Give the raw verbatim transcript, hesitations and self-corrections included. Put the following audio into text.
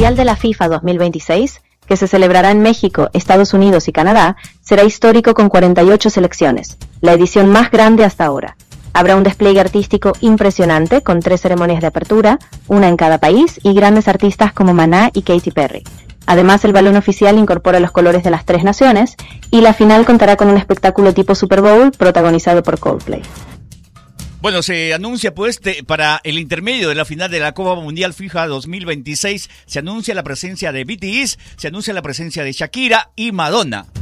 Mundial de la FIFA dos mil veintiséis, que se celebrará en México, Estados Unidos y Canadá, será histórico con cuarenta y ocho selecciones, la edición más grande hasta ahora. Habrá un despliegue artístico impresionante con tres ceremonias de apertura, una en cada país, y grandes artistas como Maná y Katy Perry. Además, el balón oficial incorpora los colores de las tres naciones y la final contará con un espectáculo tipo Super Bowl protagonizado por Coldplay. Bueno, se anuncia pues te, para el intermedio de la final de la Copa Mundial FIFA dos mil veintiséis, se anuncia la presencia de B T S, se anuncia la presencia de Shakira y Madonna.